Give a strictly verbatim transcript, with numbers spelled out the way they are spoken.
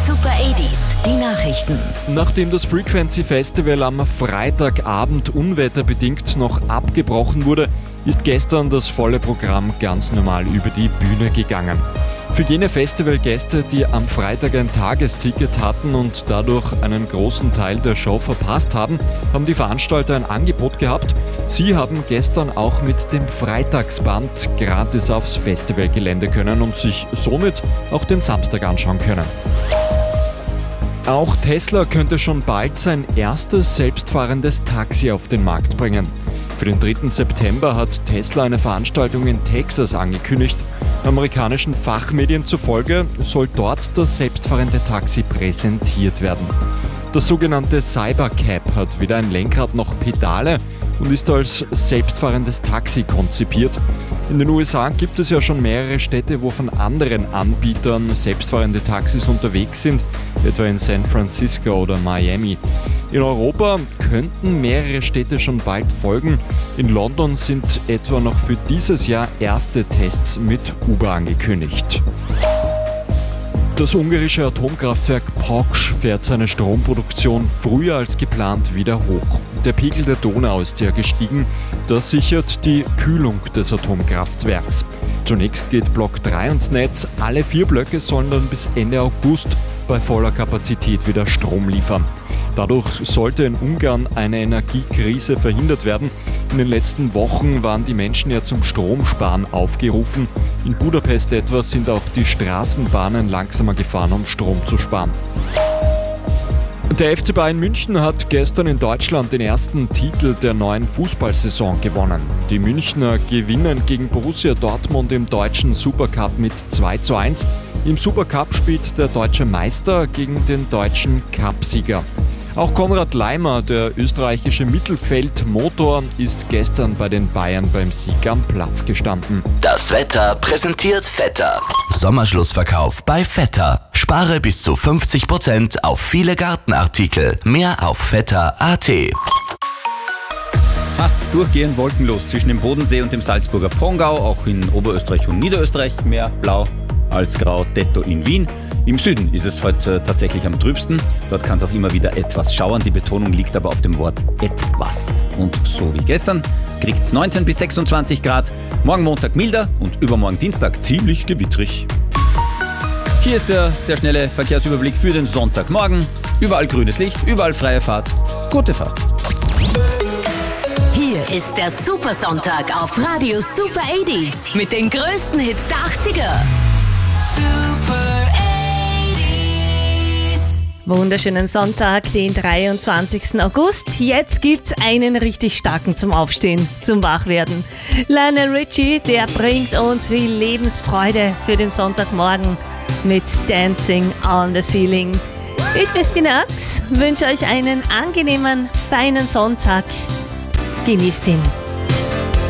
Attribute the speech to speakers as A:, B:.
A: Super achtziger, die Nachrichten.
B: Nachdem das Frequency Festival am Freitagabend unwetterbedingt noch abgebrochen wurde, ist gestern das volle Programm ganz normal über die Bühne gegangen. Für jene Festivalgäste, die am Freitag ein Tagesticket hatten und dadurch einen großen Teil der Show verpasst haben, haben die Veranstalter ein Angebot gehabt. Sie haben gestern auch mit dem Freitagsband gratis aufs Festivalgelände können und sich somit auch den Samstag anschauen können. Auch Tesla könnte schon bald sein erstes selbstfahrendes Taxi auf den Markt bringen. Für den dritten September hat Tesla eine Veranstaltung in Texas angekündigt. Amerikanischen Fachmedien zufolge soll dort das selbstfahrende Taxi präsentiert werden. Das sogenannte Cybercab hat weder ein Lenkrad noch Pedale und ist als selbstfahrendes Taxi konzipiert. In den U S A gibt es ja schon mehrere Städte, wo von anderen Anbietern selbstfahrende Taxis unterwegs sind, etwa in San Francisco oder Miami. In Europa könnten mehrere Städte schon bald folgen. In London sind etwa noch für dieses Jahr erste Tests mit Uber angekündigt. Das ungarische Atomkraftwerk Paks fährt seine Stromproduktion früher als geplant wieder hoch. Der Pegel der Donau ist ja gestiegen. Das sichert die Kühlung des Atomkraftwerks. Zunächst geht Block drei ins Netz. Alle vier Blöcke sollen dann bis Ende August bei voller Kapazität wieder Strom liefern. Dadurch sollte in Ungarn eine Energiekrise verhindert werden. In den letzten Wochen waren die Menschen ja zum Stromsparen aufgerufen. In Budapest etwa sind auch die Straßenbahnen langsamer gefahren, um Strom zu sparen. Der F C Bayern München hat gestern in Deutschland den ersten Titel der neuen Fußballsaison gewonnen. Die Münchner gewinnen gegen Borussia Dortmund im deutschen Supercup mit zwei zu eins. Im Supercup spielt der deutsche Meister gegen den deutschen Cupsieger. Auch Konrad Laimer, der österreichische Mittelfeldmotor, ist gestern bei den Bayern beim Sieg am Platz gestanden.
C: Das Wetter präsentiert Vetter. Sommerschlussverkauf bei Vetter. Spare bis zu fünfzig Prozent auf viele Gartenartikel. Mehr auf vetter punkt at.
D: Fast durchgehend wolkenlos zwischen dem Bodensee und dem Salzburger Pongau, auch in Oberösterreich und Niederösterreich mehr blau als grau, detto in Wien. Im Süden ist es heute tatsächlich am trübsten. Dort kann es auch immer wieder etwas schauern. Die Betonung liegt aber auf dem Wort etwas. Und so wie gestern kriegt es neunzehn bis sechsundzwanzig Grad. Morgen Montag milder und übermorgen Dienstag ziemlich gewittrig. Hier ist der sehr schnelle Verkehrsüberblick für den Sonntagmorgen. Überall grünes Licht, überall freie Fahrt. Gute Fahrt.
A: Hier ist der Supersonntag auf Radio Super achtziger mit den größten Hits der achtziger.
E: Wunderschönen Sonntag, den dreiundzwanzigsten August. Jetzt gibt's einen richtig starken zum Aufstehen, zum Wachwerden. Lionel Richie, der bringt uns viel Lebensfreude für den Sonntagmorgen mit Dancing on the Ceiling. Ich bin die Nax, wünsche euch einen angenehmen, feinen Sonntag. Genießt ihn.